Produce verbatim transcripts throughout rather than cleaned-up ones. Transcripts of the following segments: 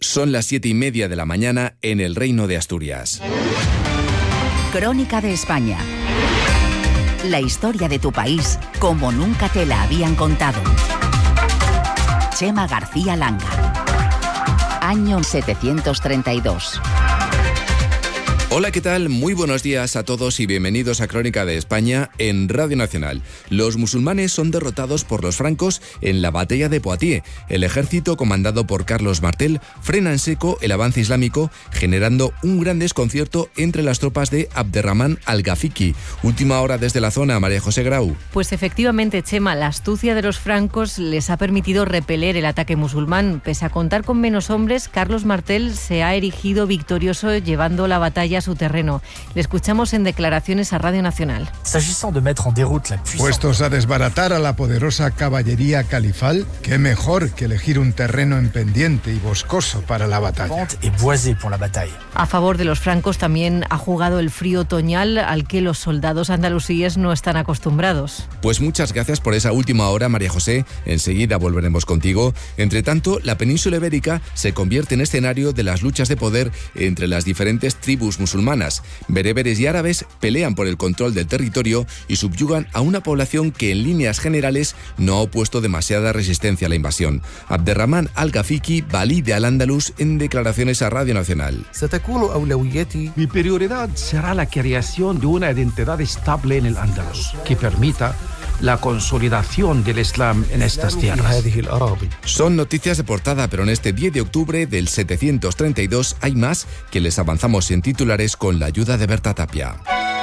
Son las siete y media de la mañana en el Reino de Asturias. Crónica de España. La historia de tu país como nunca te la habían contado. Chema García Langa. Año setecientos treinta y dos. Hola, ¿qué tal? Muy buenos días a todos y bienvenidos a Crónica de España en Radio Nacional. Los musulmanes son derrotados por los francos en la batalla de Poitiers. El ejército, comandado por Carlos Martel, frena en seco el avance islámico, generando un gran desconcierto entre las tropas de Abderramán al-Ghafiqi. Última hora desde la zona, María José Grau. Pues efectivamente, Chema, la astucia de los francos les ha permitido repeler el ataque musulmán. Pese a contar con menos hombres, Carlos Martel se ha erigido victorioso llevando la batalla a su terreno. Le escuchamos en declaraciones a Radio Nacional. Puestos a desbaratar a la poderosa caballería califal, qué mejor que elegir un terreno en pendiente y boscoso para la batalla. A favor de los francos también ha jugado el frío otoñal al que los soldados andalusíes no están acostumbrados. Pues muchas gracias por esa última hora, María José. Enseguida volveremos contigo. Entre tanto, la península ibérica se convierte en escenario de las luchas de poder entre las diferentes tribus musulmanas. Bereberes y árabes pelean por el control del territorio y subyugan a una población que en líneas generales no ha opuesto demasiada resistencia a la invasión. Abderramán al-Ghafiqi, valí de Al-Ándalus, en declaraciones a Radio Nacional. Mi prioridad será la creación de una identidad estable en el Andalus que permita la consolidación del Islam en estas tierras. Son noticias de portada, pero en este diez de octubre del setecientos treinta y dos hay más que les avanzamos en titulares con la ayuda de Berta Tapia.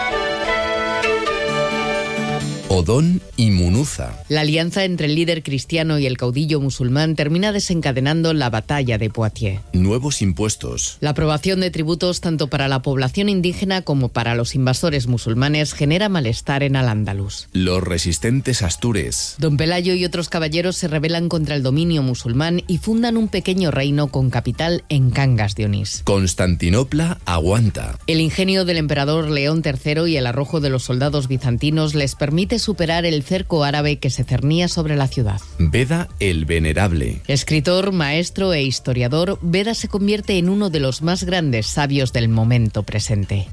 Odón y Munuza. La alianza entre el líder cristiano y el caudillo musulmán termina desencadenando la batalla de Poitiers. Nuevos impuestos. La aprobación de tributos tanto para la población indígena como para los invasores musulmanes genera malestar en Al-Ándalus. Los resistentes astures. Don Pelayo y otros caballeros se rebelan contra el dominio musulmán y fundan un pequeño reino con capital en Cangas de Onís. Constantinopla aguanta. El ingenio del emperador León tercero y el arrojo de los soldados bizantinos les permite superar el cerco árabe que se cernía sobre la ciudad. Beda el Venerable. Escritor, maestro e historiador, Beda se convierte en uno de los más grandes sabios del momento presente.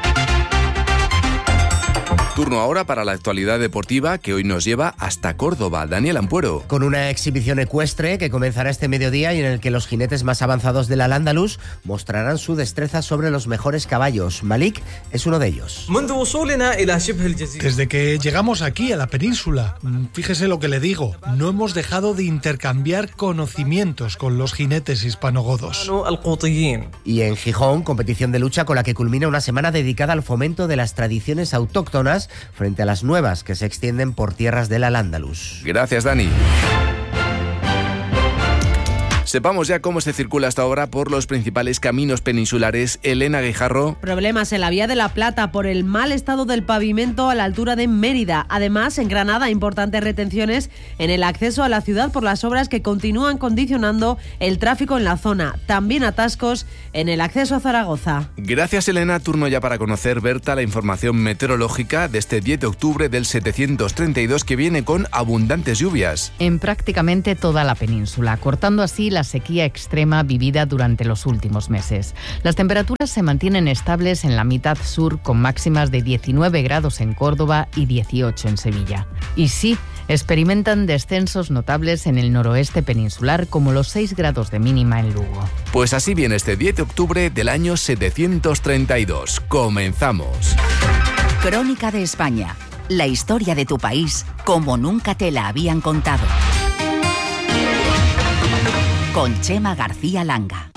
Turno ahora para la actualidad deportiva que hoy nos lleva hasta Córdoba. Daniel Ampuero. Con una exhibición ecuestre que comenzará este mediodía y en el que los jinetes más avanzados del Al-Ándalus mostrarán su destreza sobre los mejores caballos. Malik es uno de ellos. Desde que llegamos aquí a la península, fíjese lo que le digo, no hemos dejado de intercambiar conocimientos con los jinetes hispanogodos. Y en Gijón, competición de lucha con la que culmina una semana dedicada al fomento de las tradiciones autóctonas frente a las nuevas que se extienden por tierras del Al-Ándalus. Gracias, Dani. Sepamos ya cómo se circula hasta ahora por los principales caminos peninsulares. Elena Guijarro. Problemas en la Vía de la Plata por el mal estado del pavimento a la altura de Mérida. Además, en Granada, importantes retenciones en el acceso a la ciudad por las obras que continúan condicionando el tráfico en la zona. También atascos en el acceso a Zaragoza. Gracias, Elena. Turno ya para conocer, Berta, la información meteorológica de este diez de octubre del setecientos treinta y dos que viene con abundantes lluvias. En prácticamente toda la península, cortando así la sequía extrema vivida durante los últimos meses. Las temperaturas se mantienen estables en la mitad sur, con máximas de diecinueve grados en Córdoba y dieciocho en Sevilla. Y sí, experimentan descensos notables en el noroeste peninsular, como los seis grados de mínima en Lugo. Pues así viene este diez de octubre del año setecientos treinta y dos. Comenzamos. Crónica de España. La historia de tu país como nunca te la habían contado. Con Chema García Langa.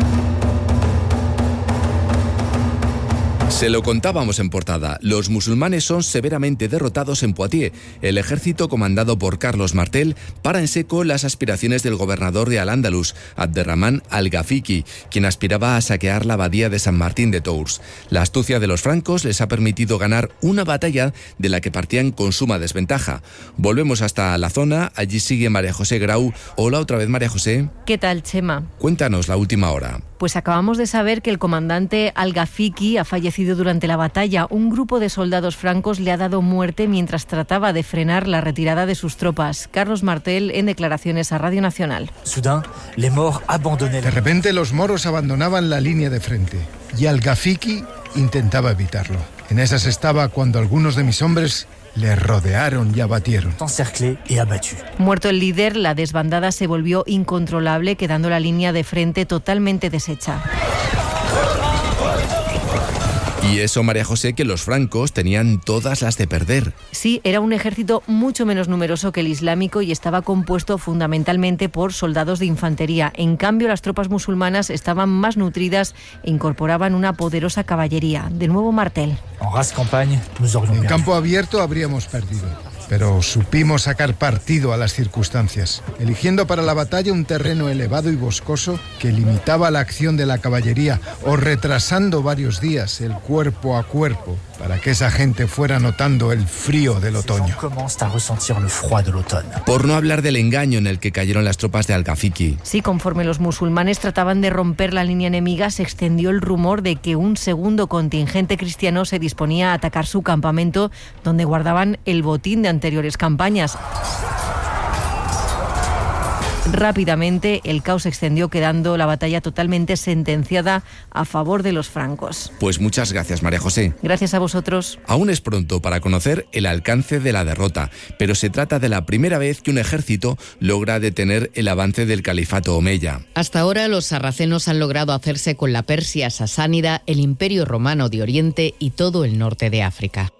Se lo contábamos en portada. Los musulmanes son severamente derrotados en Poitiers. El ejército, comandado por Carlos Martel, para en seco las aspiraciones del gobernador de Al-Ándalus, Abderramán al-Ghafiqi, quien aspiraba a saquear la abadía de San Martín de Tours. La astucia de los francos les ha permitido ganar una batalla de la que partían con suma desventaja. Volvemos hasta la zona. Allí sigue María José Grau. Hola otra vez, María José. ¿Qué tal, Chema? Cuéntanos la última hora. Pues acabamos de saber que el comandante al-Ghafiqi ha fallecido herido durante la batalla. Un grupo de soldados francos le ha dado muerte mientras trataba de frenar la retirada de sus tropas. Carlos Martel en declaraciones a Radio Nacional. De repente los moros abandonaban la línea de frente y Al-Ghafiqi intentaba evitarlo. En esas estaba cuando algunos de mis hombres le rodearon y abatieron. Muerto el líder, la desbandada se volvió incontrolable, quedando la línea de frente totalmente deshecha. Y eso, María José, que los francos tenían todas las de perder. Sí, era un ejército mucho menos numeroso que el islámico y estaba compuesto fundamentalmente por soldados de infantería. En cambio, las tropas musulmanas estaban más nutridas e incorporaban una poderosa caballería. De nuevo, Martel. En campo abierto habríamos perdido, pero supimos sacar partido a las circunstancias, eligiendo para la batalla un terreno elevado y boscoso que limitaba la acción de la caballería o retrasando varios días el cuerpo a cuerpo para que esa gente fuera notando el frío del otoño. Por no hablar del engaño en el que cayeron las tropas de Al-Ghafiqi. Sí, conforme los musulmanes trataban de romper la línea enemiga, se extendió el rumor de que un segundo contingente cristiano se disponía a atacar su campamento, donde guardaban el botín de anteriores campañas. Rápidamente el caos se extendió, quedando la batalla totalmente sentenciada a favor de los francos. Pues muchas gracias, María José. Gracias a vosotros. Aún es pronto para conocer el alcance de la derrota, pero se trata de la primera vez que un ejército logra detener el avance del califato omeya. Hasta ahora los sarracenos han logrado hacerse con la Persia sasánida, el Imperio Romano de Oriente y todo el norte de África.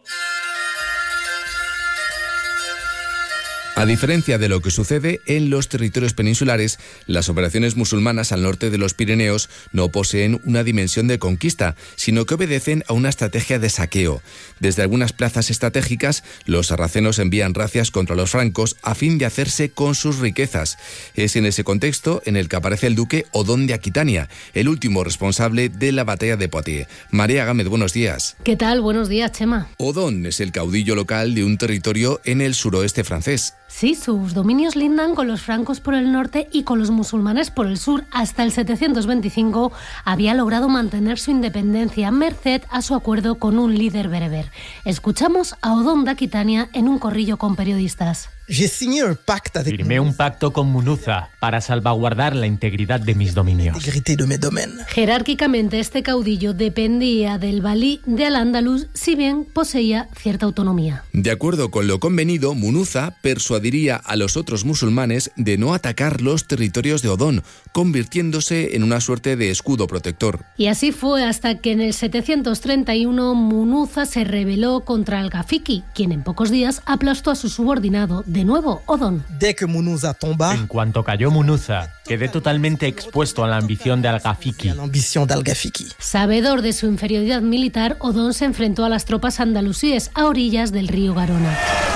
A diferencia de lo que sucede en los territorios peninsulares, las operaciones musulmanas al norte de los Pirineos no poseen una dimensión de conquista, sino que obedecen a una estrategia de saqueo. Desde algunas plazas estratégicas, los sarracenos envían razias contra los francos a fin de hacerse con sus riquezas. Es en ese contexto en el que aparece el duque Odón de Aquitania, el último responsable de la batalla de Poitiers. María Gámez, buenos días. ¿Qué tal? Buenos días, Chema. Odón es el caudillo local de un territorio en el suroeste francés. Sí, sus dominios lindan con los francos por el norte y con los musulmanes por el sur. Hasta el setecientos veinticinco había logrado mantener su independencia merced a su acuerdo con un líder bereber. Escuchamos a Odón de Aquitania en un corrillo con periodistas. Firmé un pacto con Munuza para salvaguardar la integridad de mis dominios. Jerárquicamente, este caudillo dependía del valí de Al-Ándalus, si bien poseía cierta autonomía. De acuerdo con lo convenido, Munuza persuadiría a los otros musulmanes de no atacar los territorios de Odón, convirtiéndose en una suerte de escudo protector. Y así fue hasta que en el setecientos treinta y uno Munuza se rebeló contra Al-Ghafiqi, quien en pocos días aplastó a su subordinado, de nuevo Odón. En cuanto cayó Munuza, quedé totalmente expuesto a la ambición de Al-Ghafiqi. Sabedor de su inferioridad militar, Odón se enfrentó a las tropas andalusíes a orillas del río Garona.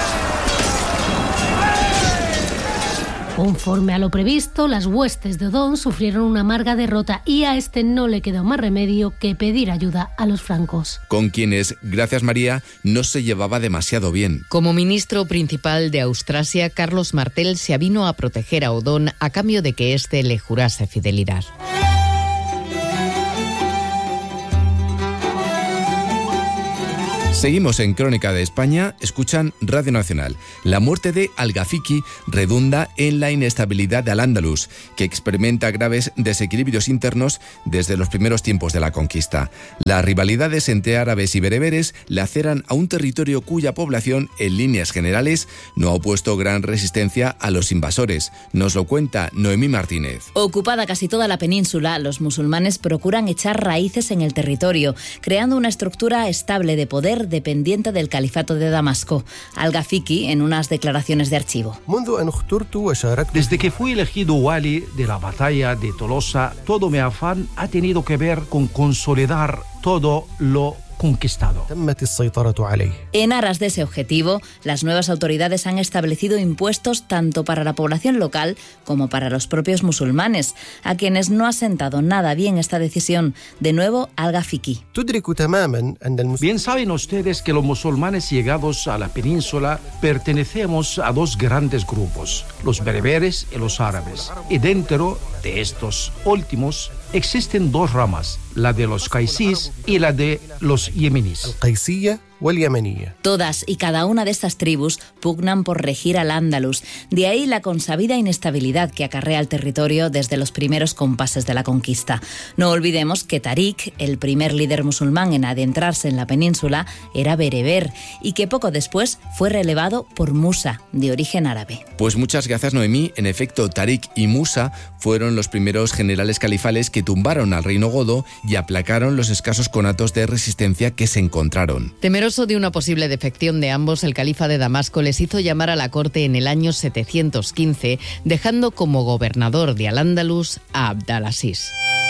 Conforme a lo previsto, las huestes de Odón sufrieron una amarga derrota y a este no le quedó más remedio que pedir ayuda a los francos. Con quienes, gracias María, no se llevaba demasiado bien. Como ministro principal de Austrasia, Carlos Martel se avino a proteger a Odón a cambio de que éste le jurase fidelidad. Seguimos en Crónica de España, escuchan Radio Nacional. La muerte de Al-Ghafiqi redunda en la inestabilidad de Al-Ándalus, que experimenta graves desequilibrios internos desde los primeros tiempos de la conquista. Las rivalidades entre árabes y bereberes laceran a un territorio cuya población, en líneas generales, no ha opuesto gran resistencia a los invasores. Nos lo cuenta Noemí Martínez. Ocupada casi toda la península, los musulmanes procuran echar raíces en el territorio, creando una estructura estable de poder dependiente del califato de Damasco. Al-Ghafiqi en unas declaraciones de archivo. Desde que fui elegido wali de la batalla de Tolosa, todo mi afán ha tenido que ver con consolidar todo lo conquistado. En aras de ese objetivo, las nuevas autoridades han establecido impuestos tanto para la población local como para los propios musulmanes, a quienes no ha sentado nada bien esta decisión. De nuevo, Al-Ghafiqi. Bien saben ustedes que los musulmanes llegados a la península pertenecemos a dos grandes grupos, los bereberes y los árabes. Y dentro de estos últimos existen dos ramas, la de los qaisís y la de los yemeníes. Todas y cada una de estas tribus pugnan por regir al Andalus. De ahí la consabida inestabilidad que acarrea el territorio desde los primeros compases de la conquista. No olvidemos que Tarik, el primer líder musulmán en adentrarse en la península, era bereber y que poco después fue relevado por Musa, de origen árabe. Pues muchas gracias, Noemí. En efecto, Tarik y Musa fueron los primeros generales califales que tumbaron al reino godo y aplacaron los escasos conatos de resistencia que se encontraron. Temeroso de una posible defección de ambos, el califa de Damasco les hizo llamar a la corte en el año setecientos quince, dejando como gobernador de Al-Ándalus a Abd al-Aziz.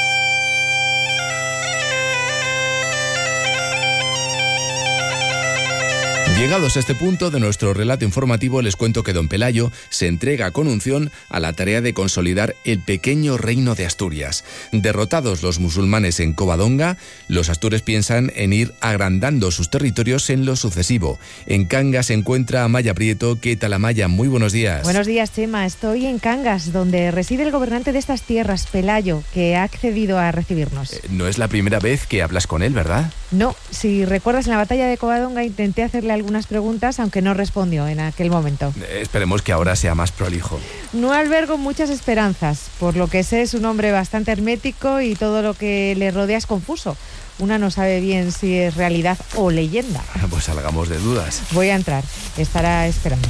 Llegados a este punto de nuestro relato informativo, les cuento que don Pelayo se entrega con unción a la tarea de consolidar el pequeño reino de Asturias. Derrotados los musulmanes en Covadonga, los astures piensan en ir agrandando sus territorios en lo sucesivo. En Cangas se encuentra Amaya Prieto. ¿Qué tal, Amaya? Muy buenos días. Buenos días, Chema. Estoy en Cangas, donde reside el gobernante de estas tierras, Pelayo, que ha accedido a recibirnos. Eh, no es la primera vez que hablas con él, ¿verdad? No, si recuerdas, en la batalla de Covadonga intenté hacerle algunas preguntas, aunque no respondió en aquel momento. Eh, esperemos que ahora sea más prolijo. No albergo muchas esperanzas. Por lo que sé, es un hombre bastante hermético y todo lo que le rodea es confuso. Una no sabe bien si es realidad o leyenda. Pues salgamos de dudas. Voy a entrar. Estará esperando.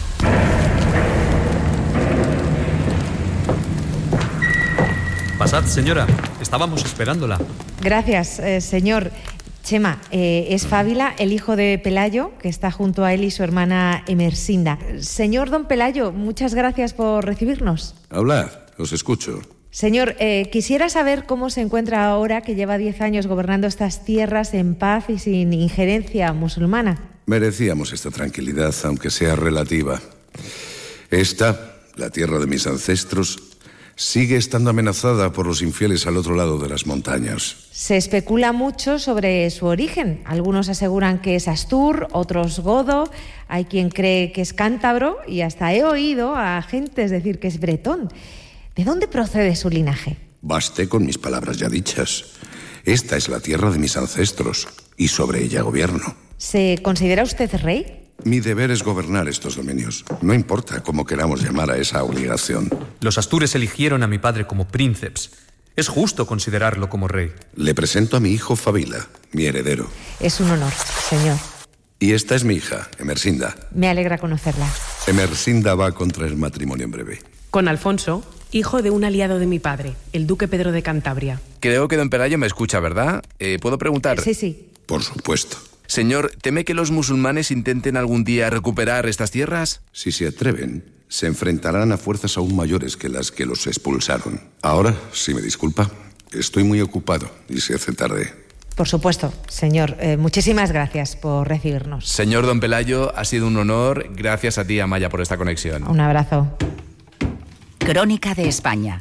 Pasad, señora. Estábamos esperándola. Gracias, eh, señor. Chema, eh, es Fábila, el hijo de Pelayo, que está junto a él y su hermana Emersinda. Señor don Pelayo, muchas gracias por recibirnos. Hablad, os escucho. Señor, eh, quisiera saber cómo se encuentra ahora que lleva diez años gobernando estas tierras en paz y sin injerencia musulmana. Merecíamos esta tranquilidad, aunque sea relativa. Esta, la tierra de mis ancestros, sigue estando amenazada por los infieles al otro lado de las montañas. Se especula mucho sobre su origen. Algunos aseguran que es astur, otros godo, hay quien cree que es cántabro y hasta he oído a agentes decir que es bretón. ¿De dónde procede su linaje? Baste con mis palabras ya dichas. Esta es la tierra de mis ancestros y sobre ella gobierno. ¿Se considera usted rey? Mi deber es gobernar estos dominios. No importa cómo queramos llamar a esa obligación. Los astures eligieron a mi padre como príncips. Es justo considerarlo como rey. Le presento a mi hijo Fábila, mi heredero. Es un honor, señor. Y esta es mi hija, Emersinda. Me alegra conocerla. Emersinda va a contraer matrimonio en breve. Con Alfonso, hijo de un aliado de mi padre, el duque Pedro de Cantabria. Creo que don Pelayo me escucha, ¿verdad? Eh, ¿Puedo preguntar? Sí, sí. Por supuesto. Señor, ¿teme que los musulmanes intenten algún día recuperar estas tierras? Si se atreven, se enfrentarán a fuerzas aún mayores que las que los expulsaron. Ahora, si me disculpa, estoy muy ocupado y se hace tarde. Por supuesto, señor. Eh, muchísimas gracias por recibirnos. Señor don Pelayo, ha sido un honor. Gracias a ti, Amaya, por esta conexión. Un abrazo. Crónica de España.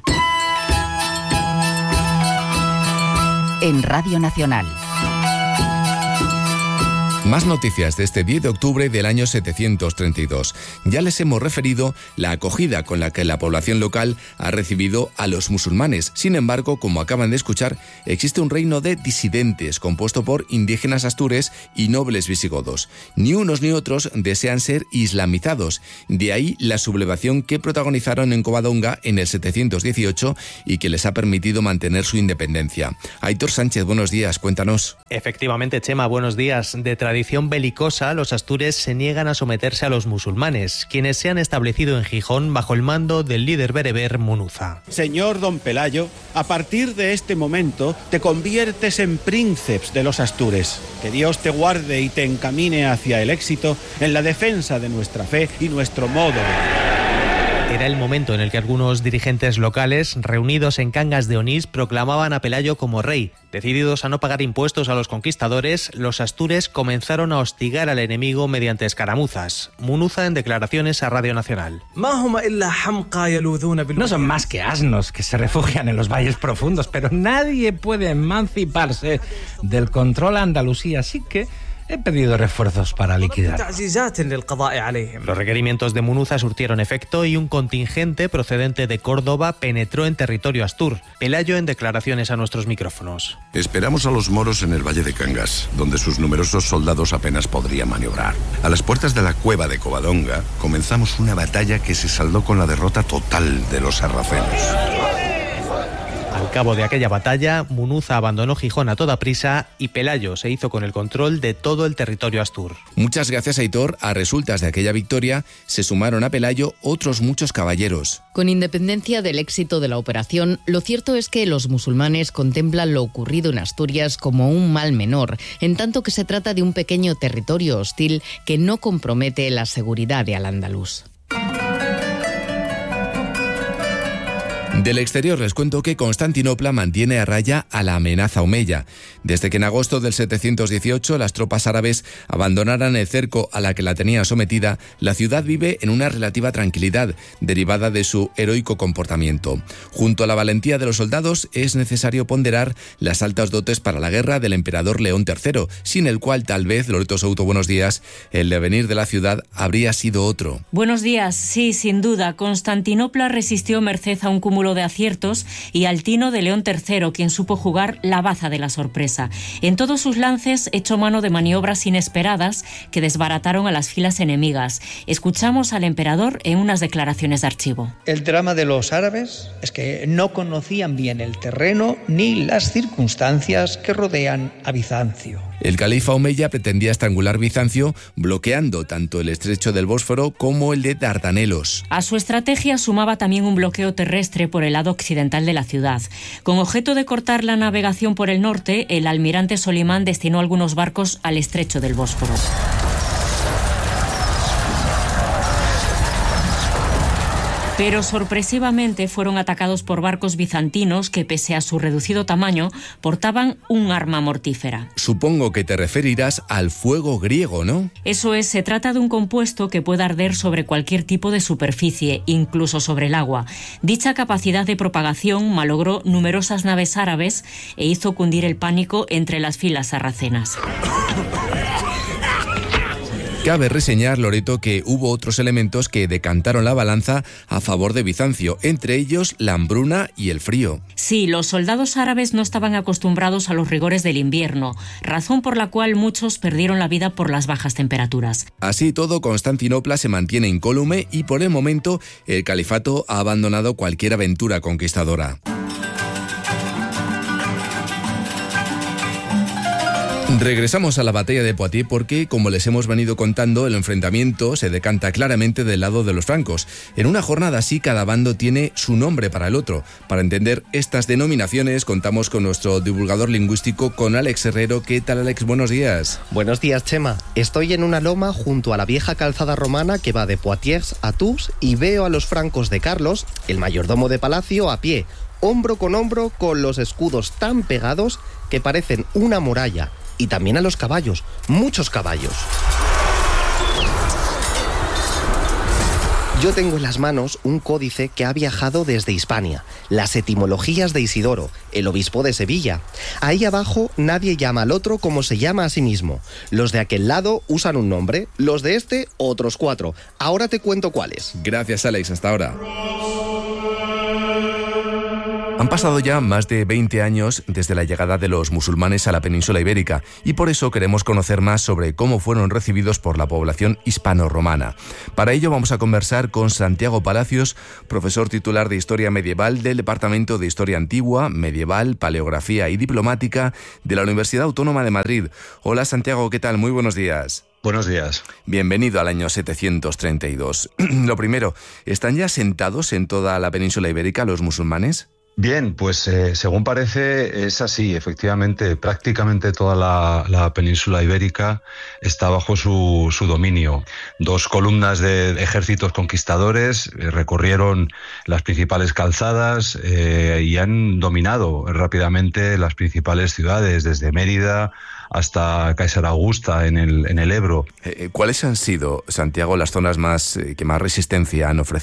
En Radio Nacional. Más noticias de este diez de octubre del año setecientos treinta y dos. Ya les hemos referido la acogida con la que la población local ha recibido a los musulmanes. Sin embargo, como acaban de escuchar, existe un reino de disidentes compuesto por indígenas astures y nobles visigodos. Ni unos ni otros desean ser islamizados. De ahí la sublevación que protagonizaron en Covadonga en el setecientos dieciocho y que les ha permitido mantener su independencia. Aitor Sánchez, buenos días, cuéntanos. Efectivamente, Chema, buenos días. De tradición belicosa, los astures se niegan a someterse a los musulmanes, quienes se han establecido en Gijón bajo el mando del líder bereber Munuza. Señor don Pelayo, a partir de este momento te conviertes en príncipe de los astures. Que Dios te guarde y te encamine hacia el éxito en la defensa de nuestra fe y nuestro modo de vida. Era el momento en el que algunos dirigentes locales, reunidos en Cangas de Onís, proclamaban a Pelayo como rey. Decididos a no pagar impuestos a los conquistadores, los astures comenzaron a hostigar al enemigo mediante escaramuzas. Munuza en declaraciones a Radio Nacional. No son más que asnos que se refugian en los valles profundos, pero nadie puede emanciparse del control andalusí, así que he pedido refuerzos para liquidar. Los requerimientos de Munuza surtieron efecto y un contingente procedente de Córdoba penetró en territorio astur. Pelayo en declaraciones a nuestros micrófonos. Esperamos a los moros en el Valle de Cangas, donde sus numerosos soldados apenas podrían maniobrar. A las puertas de la cueva de Covadonga comenzamos una batalla que se saldó con la derrota total de los sarracenos. Al cabo de aquella batalla, Munuza abandonó Gijón a toda prisa y Pelayo se hizo con el control de todo el territorio astur. Muchas gracias, Aitor. A resultas de aquella victoria se sumaron a Pelayo otros muchos caballeros. Con independencia del éxito de la operación, lo cierto es que los musulmanes contemplan lo ocurrido en Asturias como un mal menor, en tanto que se trata de un pequeño territorio hostil que no compromete la seguridad de Al-Ándalus. Del exterior les cuento que Constantinopla mantiene a raya a la amenaza omeya. Desde que en agosto del setecientos dieciocho las tropas árabes abandonaran el cerco a la que la tenía sometida, la ciudad vive en una relativa tranquilidad, derivada de su heroico comportamiento. Junto a la valentía de los soldados es necesario ponderar las altas dotes para la guerra del emperador León tercero, sin el cual tal vez, Loreto Souto, buenos días, el devenir de la ciudad habría sido otro. Buenos días, sí, sin duda, Constantinopla resistió merced a un cúmulo de aciertos y al tino de León tercero, quien supo jugar la baza de la sorpresa. En todos sus lances echó mano de maniobras inesperadas que desbarataron a las filas enemigas. Escuchamos al emperador en unas declaraciones de archivo. El drama de los árabes es que no conocían bien el terreno ni las circunstancias que rodean a Bizancio. El califa omeya pretendía estrangular Bizancio, bloqueando tanto el estrecho del Bósforo como el de Dardanelos. A su estrategia sumaba también un bloqueo terrestre por el lado occidental de la ciudad. Con objeto de cortar la navegación por el norte, el almirante Solimán destinó algunos barcos al estrecho del Bósforo. Pero sorpresivamente fueron atacados por barcos bizantinos que, pese a su reducido tamaño, portaban un arma mortífera. Supongo que te referirás al fuego griego, ¿no? Eso es, se trata de un compuesto que puede arder sobre cualquier tipo de superficie, incluso sobre el agua. Dicha capacidad de propagación malogró numerosas naves árabes e hizo cundir el pánico entre las filas sarracenas. Cabe reseñar, Loreto, que hubo otros elementos que decantaron la balanza a favor de Bizancio, entre ellos la hambruna y el frío. Sí, los soldados árabes no estaban acostumbrados a los rigores del invierno, razón por la cual muchos perdieron la vida por las bajas temperaturas. Así todo, Constantinopla se mantiene incólume y por el momento el califato ha abandonado cualquier aventura conquistadora. Regresamos a la batalla de Poitiers porque, como les hemos venido contando, el enfrentamiento se decanta claramente del lado de los francos. En una jornada así, cada bando tiene su nombre para el otro. Para entender estas denominaciones, contamos con nuestro divulgador lingüístico, con Alex Herrero. ¿Qué tal, Alex? Buenos días. Buenos días, Chema. Estoy en una loma junto a la vieja calzada romana que va de Poitiers a Tours y veo a los francos de Carlos, el mayordomo de palacio, a pie, hombro con hombro, con los escudos tan pegados que parecen una muralla. Y también a los caballos, muchos caballos. Yo tengo en las manos un códice que ha viajado desde Hispania, las etimologías de Isidoro, el obispo de Sevilla. Ahí abajo nadie llama al otro como se llama a sí mismo. Los de aquel lado usan un nombre, los de este otros cuatro. Ahora te cuento cuáles. Gracias, Alex, hasta ahora. Han pasado ya más de veinte años desde la llegada de los musulmanes a la península ibérica y por eso queremos conocer más sobre cómo fueron recibidos por la población hispano-romana. Para ello vamos a conversar con Santiago Palacios, profesor titular de Historia Medieval del Departamento de Historia Antigua, Medieval, Paleografía y Diplomática de la Universidad Autónoma de Madrid. Hola, Santiago, ¿qué tal? Muy buenos días. Buenos días. Bienvenido al año setecientos treinta y dos. Lo primero, ¿están ya asentados en toda la península ibérica los musulmanes? Bien, pues eh, según parece es así. Efectivamente, prácticamente toda la, la península ibérica está bajo su, su dominio. Dos columnas de ejércitos conquistadores eh, recorrieron las principales calzadas eh, y han dominado rápidamente las principales ciudades, desde Mérida hasta Caizer Augusta en el, en el Ebro. Eh, ¿Cuáles han sido, Santiago, las zonas más eh, que más resistencia han ofrecido?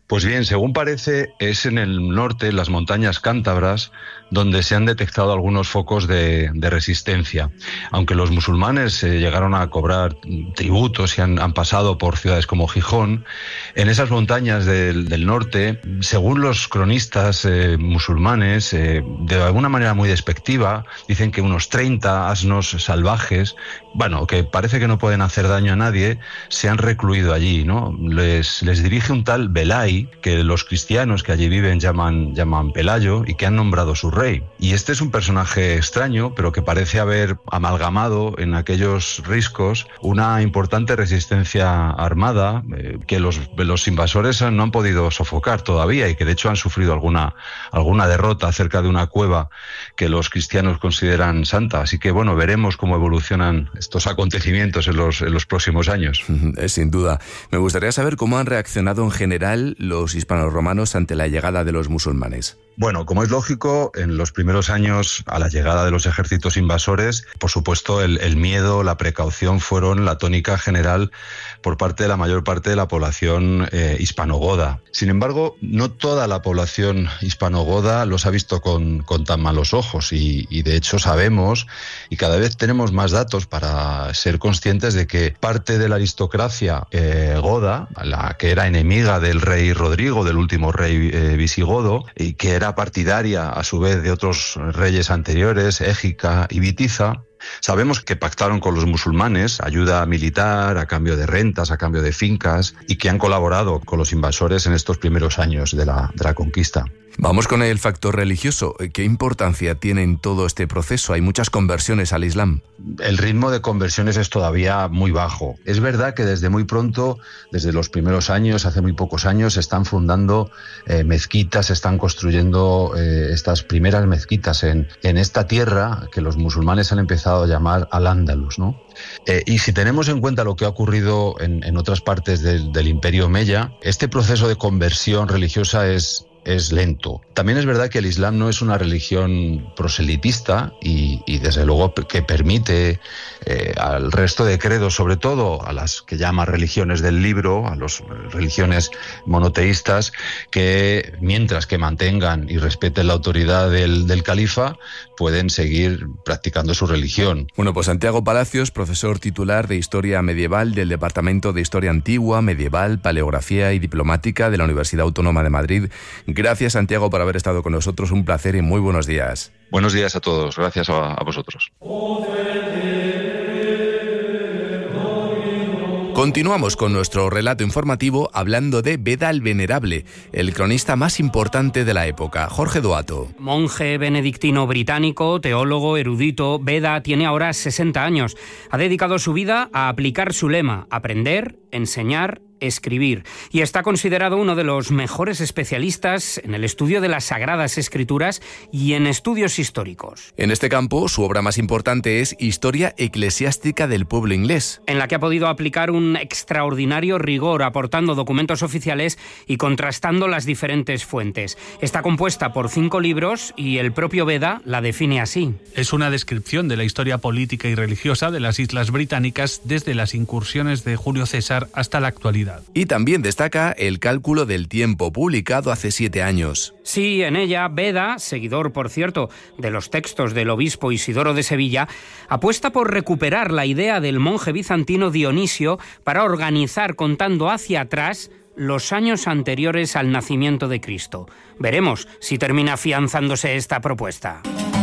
Pues bien, según parece, es en el norte, en las montañas cántabras, donde se han detectado algunos focos de, de resistencia. Aunque los musulmanes eh, llegaron a cobrar tributos y han, han pasado por ciudades como Gijón, en esas montañas del, del norte, según los cronistas eh, musulmanes, eh, de alguna manera muy despectiva, dicen que unos treinta asnos salvajes, bueno, que parece que no pueden hacer daño a nadie, se han recluido allí, ¿no? Les, les dirige un tal Belay, que los cristianos que allí viven llaman, llaman Pelayo y que han nombrado su rey. Y este es un personaje extraño, pero que parece haber amalgamado en aquellos riscos una importante resistencia armada eh, que los, los invasores no han podido sofocar todavía y que de hecho han sufrido alguna, alguna derrota cerca de una cueva que los cristianos consideran santa. Así que bueno, veremos cómo evolucionan estos acontecimientos en los, en los próximos años. Sin duda. Me gustaría saber cómo han reaccionado en general los hispanorromanos ante la llegada de los musulmanes. Bueno, como es lógico, en los primeros años, a la llegada de los ejércitos invasores, por supuesto, el, el miedo, la precaución fueron la tónica general por parte de la mayor parte de la población eh, hispanogoda. Sin embargo, no toda la población hispanogoda los ha visto con, con tan malos ojos y, y de hecho sabemos, y cada vez tenemos más datos para ser conscientes de que parte de la aristocracia eh, goda, la que era enemiga del rey Rodrigo, del último rey eh, visigodo, y que era partidaria a su vez de otros reyes anteriores, Égica y Bitiza, sabemos que pactaron con los musulmanes ayuda militar a cambio de rentas, a cambio de fincas, y que han colaborado con los invasores en estos primeros años de la, de la conquista. Vamos con el factor religioso. ¿Qué importancia tiene en todo este proceso? Hay muchas conversiones al Islam. El ritmo de conversiones es todavía muy bajo. Es verdad que desde muy pronto, desde los primeros años, hace muy pocos años, se están fundando eh, mezquitas, se están construyendo eh, estas primeras mezquitas en, en esta tierra que los musulmanes han empezado a llamar Al-Ándalus, ¿no? Eh, y si tenemos en cuenta lo que ha ocurrido en, en otras partes del, del Imperio Omeya, este proceso de conversión religiosa es es lento. También es verdad que el Islam no es una religión proselitista y, y desde luego que permite eh, al resto de credos, sobre todo a las que llama religiones del libro, a las religiones monoteístas, que mientras que mantengan y respeten la autoridad del, del califa, pueden seguir practicando su religión. Bueno, pues Santiago Palacios, profesor titular de Historia Medieval del Departamento de Historia Antigua, Medieval, Paleografía y Diplomática de la Universidad Autónoma de Madrid. Gracias, Santiago, por haber estado con nosotros. Un placer y muy buenos días. Buenos días a todos. Gracias a, a vosotros. Continuamos con nuestro relato informativo hablando de Beda el Venerable, el cronista más importante de la época, Jorge Doato. Monje benedictino británico, teólogo, erudito, Beda tiene ahora sesenta años. Ha dedicado su vida a aplicar su lema: aprender, enseñar, escribir, y está considerado uno de los mejores especialistas en el estudio de las Sagradas Escrituras y en estudios históricos. En este campo, su obra más importante es Historia Eclesiástica del Pueblo Inglés, en la que ha podido aplicar un extraordinario rigor, aportando documentos oficiales y contrastando las diferentes fuentes. Está compuesta por cinco libros y el propio Beda la define así. Es una descripción de la historia política y religiosa de las Islas Británicas desde las incursiones de Julio César hasta la actualidad. Y también destaca el cálculo del tiempo, publicado hace siete años. Sí, en ella Beda, seguidor, por cierto, de los textos del obispo Isidoro de Sevilla, apuesta por recuperar la idea del monje bizantino Dionisio para organizar, contando hacia atrás, los años anteriores al nacimiento de Cristo. Veremos si termina afianzándose esta propuesta.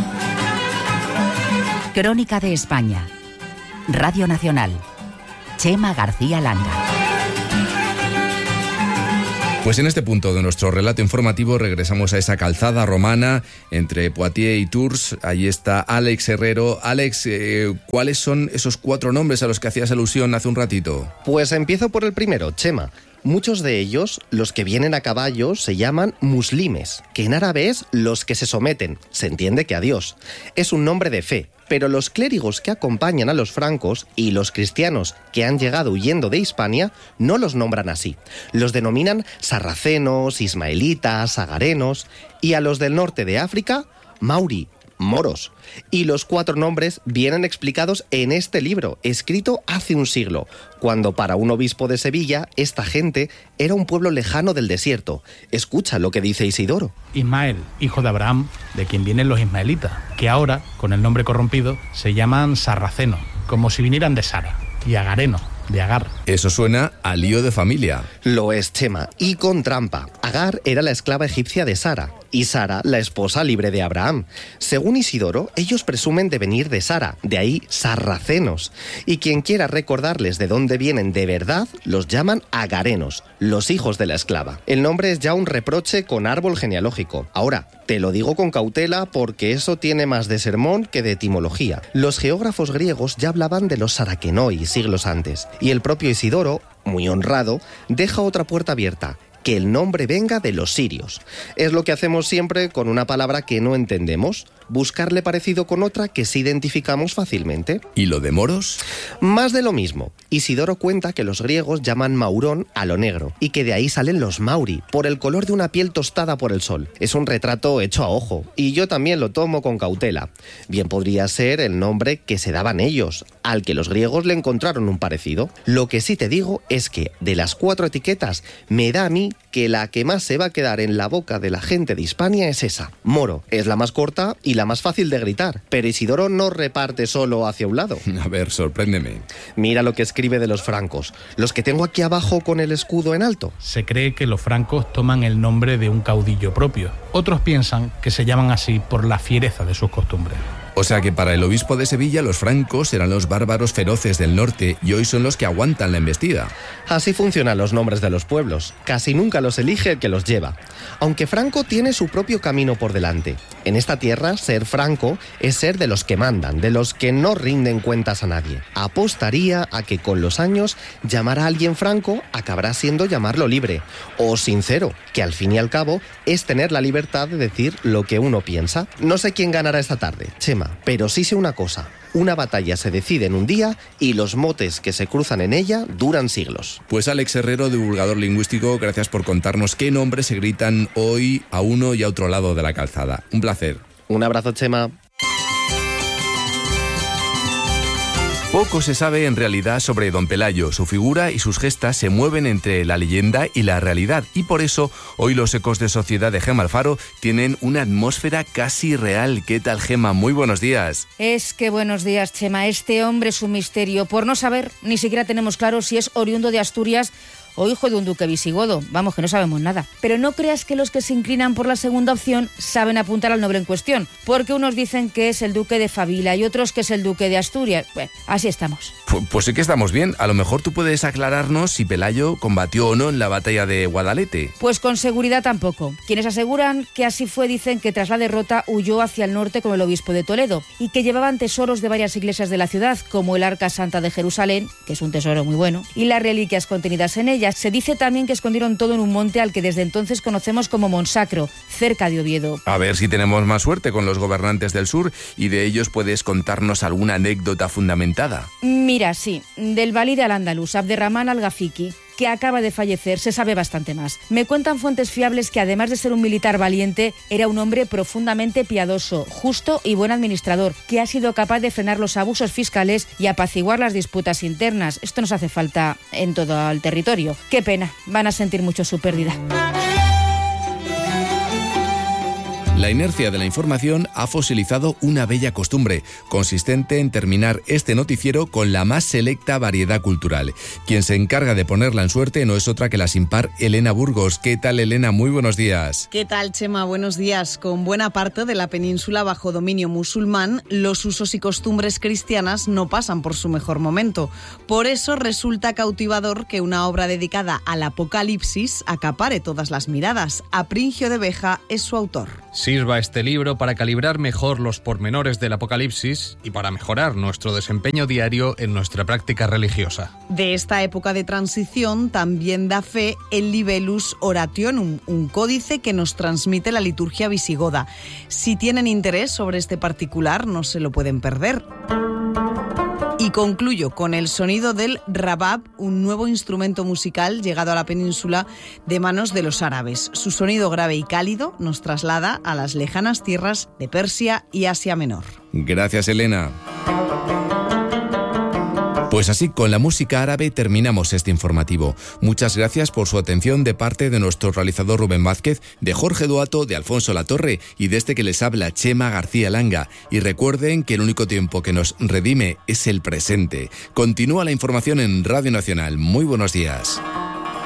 Crónica de España. Radio Nacional. Chema García Langa. Pues en este punto de nuestro relato informativo regresamos a esa calzada romana entre Poitiers y Tours. Allí está Alex Herrero. Alex, eh, ¿cuáles son esos cuatro nombres a los que hacías alusión hace un ratito? Pues empiezo por el primero, Chema. Muchos de ellos, los que vienen a caballo, se llaman muslimes, que en árabe es los que se someten. Se entiende que a Dios. Es un nombre de fe. Pero los clérigos que acompañan a los francos y los cristianos que han llegado huyendo de Hispania no los nombran así. Los denominan sarracenos, ismaelitas, agarenos, y a los del norte de África, mauri, moros. Y los cuatro nombres vienen explicados en este libro, escrito hace un siglo, cuando para un obispo de Sevilla esta gente era un pueblo lejano del desierto. Escucha lo que dice Isidoro. Ismael, hijo de Abraham, de quien vienen los ismaelitas, que ahora, con el nombre corrompido, se llaman sarracenos, como si vinieran de Sara, y agarenos, de Agar. Eso suena a lío de familia. Lo es, Chema, y con trampa. Agar era la esclava egipcia de Sara, y Sara la esposa libre de Abraham. Según Isidoro, ellos presumen de venir de Sara, de ahí sarracenos. Y quien quiera recordarles de dónde vienen de verdad, los llaman agarenos, los hijos de la esclava. El nombre es ya un reproche con árbol genealógico. Ahora, te lo digo con cautela porque eso tiene más de sermón que de etimología. Los geógrafos griegos ya hablaban de los sarakenoi siglos antes, y el propio Isidoro, muy honrado, deja otra puerta abierta: que el nombre venga de los sirios. Es lo que hacemos siempre con una palabra que no entendemos, buscarle parecido con otra que sí identificamos fácilmente. ¿Y lo de moros? Más de lo mismo. Isidoro cuenta que los griegos llaman maurón a lo negro, y que de ahí salen los mauri, por el color de una piel tostada por el sol. Es un retrato hecho a ojo, y yo también lo tomo con cautela. Bien podría ser el nombre que se daban ellos, al que los griegos le encontraron un parecido. Lo que sí te digo es que, de las cuatro etiquetas, me da a mí que la que más se va a quedar en la boca de la gente de Hispania es esa. Moro es la más corta y la más fácil de gritar, pero Isidoro no reparte solo hacia un lado. A ver, sorpréndeme. Mira lo que escribe de los francos, los que tengo aquí abajo con el escudo en alto. Se cree que los francos toman el nombre de un caudillo propio. Otros piensan que se llaman así por la fiereza de sus costumbres. O sea que para el obispo de Sevilla los francos eran los bárbaros feroces del norte y hoy son los que aguantan la embestida. Así funcionan los nombres de los pueblos. Casi nunca los elige el que los lleva. Aunque Franco tiene su propio camino por delante. En esta tierra, ser franco es ser de los que mandan, de los que no rinden cuentas a nadie. Apostaría a que con los años llamar a alguien franco acabará siendo llamarlo libre. O sincero, que al fin y al cabo es tener la libertad de decir lo que uno piensa. No sé quién ganará esta tarde, Chema, pero sí sé una cosa: una batalla se decide en un día y los motes que se cruzan en ella duran siglos. Pues Alex Herrero, divulgador lingüístico, gracias por contarnos qué nombres se gritan hoy a uno y a otro lado de la calzada. Un placer. Un abrazo, Chema. Poco se sabe en realidad sobre don Pelayo. Su figura y sus gestas se mueven entre la leyenda y la realidad, y por eso hoy los ecos de sociedad de Gema Alfaro tienen una atmósfera casi real. ¿Qué tal, Gema? Muy buenos días. Es que buenos días, Chema. Este hombre es un misterio. Por no saber, ni siquiera tenemos claro si es oriundo de Asturias o hijo de un duque visigodo. Vamos, que no sabemos nada. Pero no creas que los que se inclinan por la segunda opción saben apuntar al noble en cuestión, porque unos dicen que es el duque de Favila y otros que es el duque de Asturias. Bueno, así estamos. Pues, pues sí que estamos bien. A lo mejor tú puedes aclararnos si Pelayo combatió o no en la batalla de Guadalete. Pues con seguridad tampoco. Quienes aseguran que así fue dicen que tras la derrota huyó hacia el norte con el obispo de Toledo y que llevaban tesoros de varias iglesias de la ciudad, como el Arca Santa de Jerusalén, que es un tesoro muy bueno, y las reliquias contenidas en ella. Se dice también que escondieron todo en un monte al que desde entonces conocemos como Monsacro, cerca de Oviedo. A ver si tenemos más suerte con los gobernantes del sur y de ellos puedes contarnos alguna anécdota fundamentada. Mira, sí, del valí de Al-Ándalus, Abderramán al-Gafiki, que acaba de fallecer, se sabe bastante más. Me cuentan fuentes fiables que además de ser un militar valiente, era un hombre profundamente piadoso, justo y buen administrador, que ha sido capaz de frenar los abusos fiscales y apaciguar las disputas internas. Esto nos hace falta en todo el territorio. Qué pena, van a sentir mucho su pérdida. La inercia de la información ha fosilizado una bella costumbre, consistente en terminar este noticiero con la más selecta variedad cultural. Quien se encarga de ponerla en suerte no es otra que la sin par Elena Burgos. ¿Qué tal, Elena? Muy buenos días. ¿Qué tal, Chema? Buenos días. Con buena parte de la península bajo dominio musulmán, los usos y costumbres cristianas no pasan por su mejor momento. Por eso resulta cautivador que una obra dedicada al Apocalipsis acapare todas las miradas. Apringio de Beja es su autor. Sirva este libro para calibrar mejor los pormenores del Apocalipsis y para mejorar nuestro desempeño diario en nuestra práctica religiosa. De esta época de transición también da fe el Libellus Orationum, un códice que nos transmite la liturgia visigoda. Si tienen interés sobre este particular, no se lo pueden perder. Y concluyo con el sonido del rabab, un nuevo instrumento musical llegado a la península de manos de los árabes. Su sonido grave y cálido nos traslada a las lejanas tierras de Persia y Asia Menor. Gracias, Elena. Pues así, con la música árabe terminamos este informativo. Muchas gracias por su atención de parte de nuestro realizador Rubén Vázquez, de Jorge Duato, de Alfonso Latorre y de este que les habla, Chema García Langa. Y recuerden que el único tiempo que nos redime es el presente. Continúa la información en Radio Nacional. Muy buenos días.